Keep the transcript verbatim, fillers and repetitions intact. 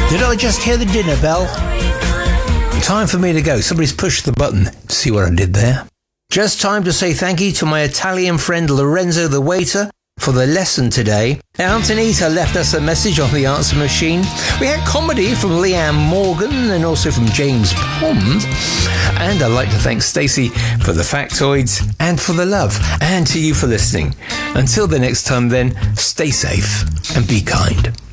Did I just hear the dinner bell? Time for me to go. Somebody's pushed the button. See what I did there? Just time to say thank you to my Italian friend Lorenzo the waiter for the lesson today. Antonita left us a message on the answer machine. We had comedy from Leanne Morgan and also from James Pond. And I'd like to thank Stacey for the factoids and for the love, and to you for listening. Until the next time then, stay safe and be kind.